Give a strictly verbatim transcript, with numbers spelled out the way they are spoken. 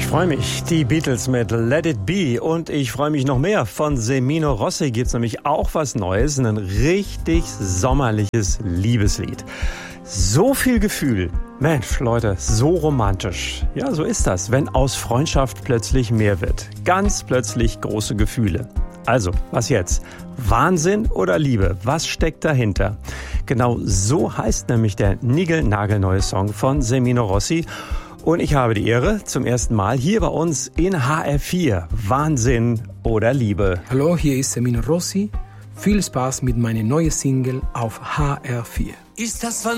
freue mich, die Beatles mit Let It Be, und ich freue mich noch mehr. Von Semino Rossi gibt's nämlich auch was Neues, ein richtig sommerliches Liebeslied. So viel Gefühl. Mensch, Leute, so romantisch. Ja, so ist das, wenn aus Freundschaft plötzlich mehr wird. Ganz plötzlich große Gefühle. Also, was jetzt? Wahnsinn oder Liebe? Was steckt dahinter? Genau so heißt nämlich der niegelnagelneue Song von Semino Rossi. Und ich habe die Ehre, zum ersten Mal hier bei uns in H R vier. Wahnsinn oder Liebe? Hallo, hier ist Semino Rossi. Viel Spaß mit meiner neuen Single auf H R vier. Ist das